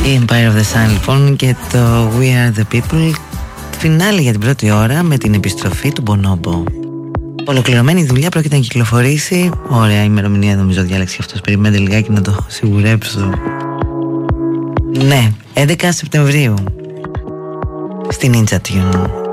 Η Empire of the Sun λοιπόν και το We Are the People. Φινάλι για την πρώτη ώρα με την επιστροφή του Bonobo. Ολοκληρωμένη δουλειά, πρόκειται να κυκλοφορήσει. Ωραία ημερομηνία νομίζω διάλεξη αυτός. Περιμένετε λιγάκι να το σιγουρέψω. Ναι, 11 Σεπτεμβρίου στη Ninja Tune.